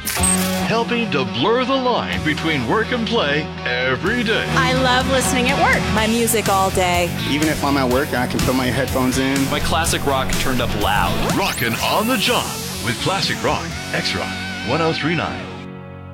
Helping to blur the line between work and play every day. I love listening at work. My music all day. Even if I'm at work, I can put my headphones in. My classic rock turned up loud. Rockin' on the job with Classic Rock, X-Rock 1039.